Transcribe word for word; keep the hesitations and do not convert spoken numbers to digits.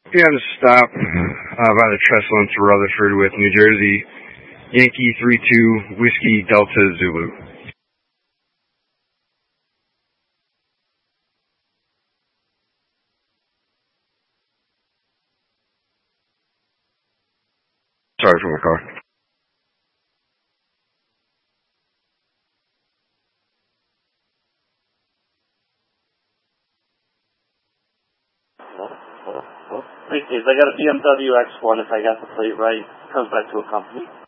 Be on the stop uh, by the trestle into Rutherford with New Jersey, Yankee three two, Whiskey Delta Zulu. Sorry for my car. If I got a B M W X one, if I got the plate right, comes back to a company.